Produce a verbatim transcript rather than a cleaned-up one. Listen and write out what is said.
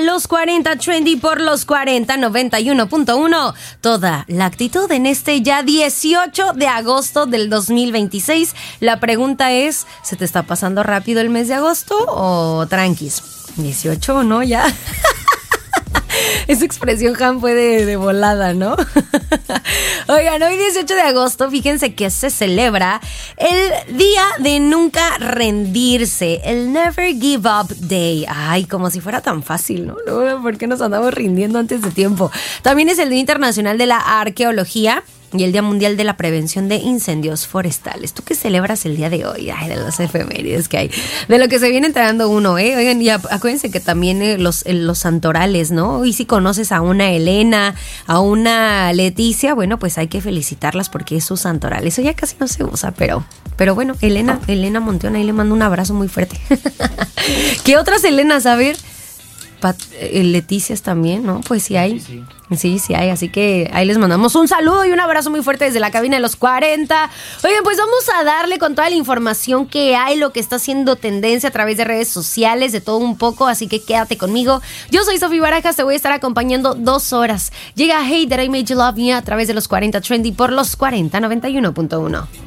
los cuarenta Trendy por los cuarenta noventa y uno punto uno. Toda la actitud en este ya dieciocho de agosto del dos mil veintiséis. La pregunta es, ¿se te está pasando rápido el mes de agosto o tranquis? dieciocho, ¿no? Ya... Esa expresión, Han, fue de, de volada, ¿no? Oigan, hoy dieciocho de agosto, fíjense que se celebra el Día de Nunca Rendirse, el Never Give Up Day. Ay, como si fuera tan fácil, ¿no? ¿No? ¿Por qué nos andamos rindiendo antes de tiempo? También es el Día Internacional de la Arqueología y el Día Mundial de la Prevención de Incendios Forestales. ¿Tú qué celebras el día de hoy? Ay, de las efemérides que hay. De lo que se viene enterando uno, ¿eh? Oigan, y acuérdense que también eh, los, eh, los santorales, ¿no? Y si conoces a una Elena, a una Leticia, bueno, pues hay que felicitarlas porque es su santoral. Eso ya casi no se usa, pero, pero bueno, Elena, Elena Monteón, ahí le mando un abrazo muy fuerte. ¿Qué otras Elenas? A ver... Pat, eh, Leticias también, ¿no? Pues sí hay. Sí, sí. sí, sí hay. Así que ahí les mandamos un saludo y un abrazo muy fuerte desde la cabina de los cuarenta. Oigan, pues vamos a darle con toda la información que hay, lo que está haciendo tendencia a través de redes sociales, de todo un poco. Así que quédate conmigo. Yo soy Sofía Barajas, te voy a estar acompañando dos horas. Llega Hey That I Made You Love Me a través de los cuarenta Trendy por los cuarenta noventa y uno punto uno.